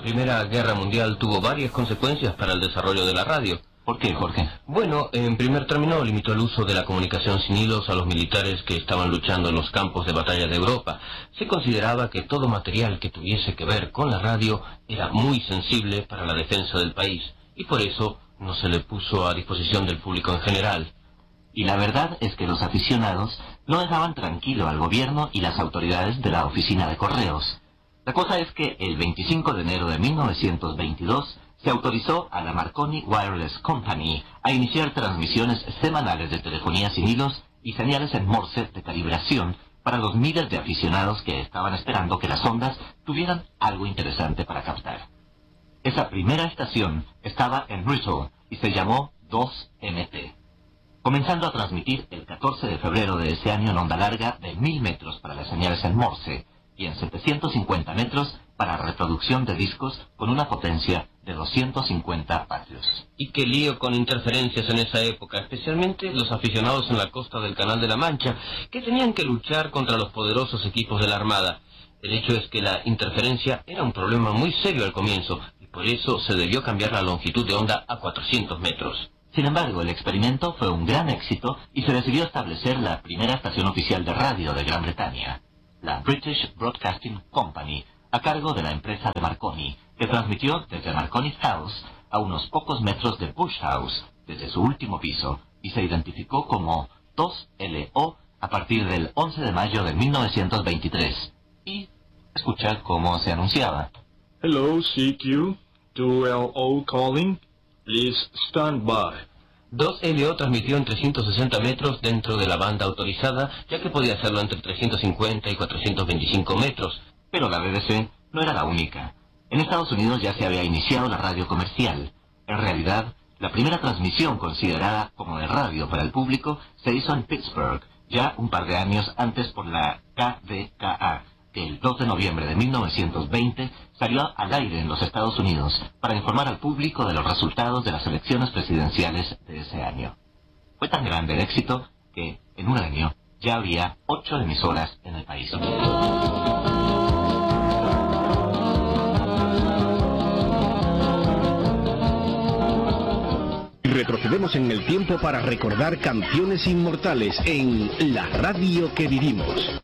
Primera Guerra Mundial tuvo varias consecuencias para el desarrollo de la radio. ¿Por qué, Jorge? Bueno, en primer término limitó el uso de la comunicación sin hilos a los militares que estaban luchando en los campos de batalla de Europa. Se consideraba que todo material que tuviese que ver con la radio era muy sensible para la defensa del país, y por eso no se le puso a disposición del público en general. Y la verdad es que los aficionados no dejaban tranquilo al gobierno y las autoridades de la oficina de correos. La cosa es que el 25 de enero de 1922 se autorizó a la Marconi Wireless Company a iniciar transmisiones semanales de telefonía sin hilos y señales en Morse de calibración para los miles de aficionados que estaban esperando que las ondas tuvieran algo interesante para captar. Esa primera estación estaba en Bristol y se llamó 2MT. Comenzando a transmitir el 14 de febrero de ese año en onda larga de 1000 metros para las señales en Morse y en 750 metros para reproducción de discos con una potencia de 250 vatios. Y qué lío con interferencias en esa época, especialmente los aficionados en la costa del Canal de la Mancha, que tenían que luchar contra los poderosos equipos de la Armada. El hecho es que la interferencia era un problema muy serio al comienzo, y por eso se debió cambiar la longitud de onda a 400 metros. Sin embargo, el experimento fue un gran éxito y se decidió establecer la primera estación oficial de radio de Gran Bretaña, la British Broadcasting Company, a cargo de la empresa de Marconi, que transmitió desde Marconi House a unos pocos metros de Bush House, desde su último piso, y se identificó como 2LO a partir del 11 de mayo de 1923. Y escucha cómo se anunciaba. Hello, CQ, 2LO calling. Please stand by. 2LO transmitió en 360 metros dentro de la banda autorizada, ya que podía hacerlo entre 350 y 425 metros. Pero la BBC no era la única. En Estados Unidos ya se había iniciado la radio comercial. En realidad, la primera transmisión considerada como de radio para el público se hizo en Pittsburgh, ya un par de años antes por la KDKA, que el 2 de noviembre de 1920 salió al aire en los Estados Unidos para informar al público de los resultados de las elecciones presidenciales de ese año. Fue tan grande el éxito que, en un año, ya había 8 emisoras en el país. Retrocedemos en el tiempo para recordar canciones inmortales en La Radio que Vivimos.